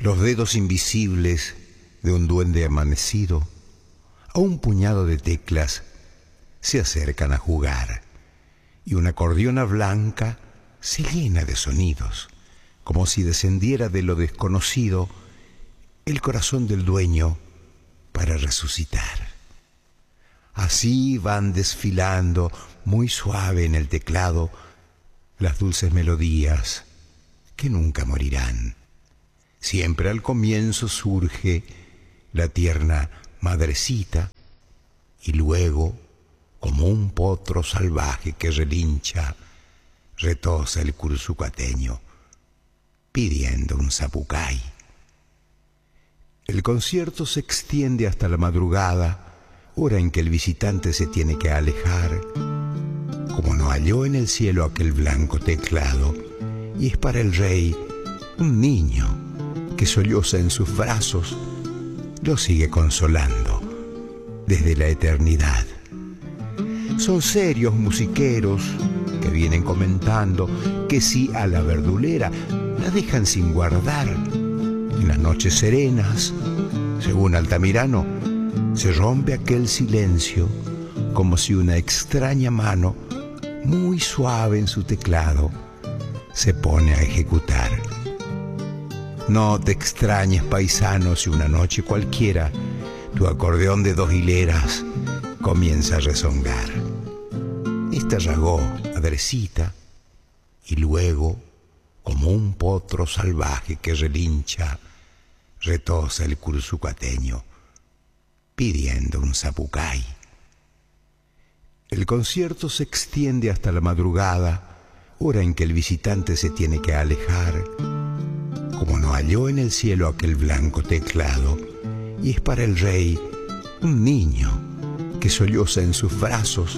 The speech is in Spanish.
Los dedos invisibles de un duende amanecido a un puñado de teclas se acercan a jugar y una acordeona blanca se llena de sonidos, como si descendiera de lo desconocido el corazón del dueño para resucitar. Así van desfilando muy suave en el teclado las dulces melodías que nunca morirán. Siempre al comienzo surge la tierna madrecita y luego, como un potro salvaje que relincha, retoza el cursucateño pidiendo un zapucay. El concierto se extiende hasta la madrugada, hora en que el visitante se tiene que alejar, como no halló en el cielo aquel blanco teclado, y es para el rey un niño que solloza en sus brazos, lo sigue consolando desde la eternidad. Son serios musiqueros que vienen comentando que si a la verdulera la dejan sin guardar, en las noches serenas, según Altamirano, se rompe aquel silencio como si una extraña mano, muy suave en su teclado, se pone a ejecutar. No te extrañes, paisano, si una noche cualquiera tu acordeón de 2 hileras comienza a rezongar. Esta rasgó madrecita y luego, como un potro salvaje que relincha, retoza el cursucateño pidiendo un zapucay. El concierto se extiende hasta la madrugada, hora en que el visitante se tiene que alejar, como no halló en el cielo aquel blanco teclado, y es para el rey un niño que solloza en sus brazos,